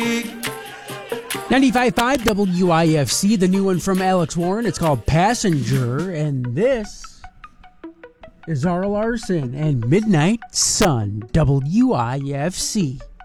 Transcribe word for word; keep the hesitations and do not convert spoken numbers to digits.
ninety-five point five W I F C, the new one from Alex Warren. It's called Passenger, and this is Zara Larson and Midnight Sun, W I F C.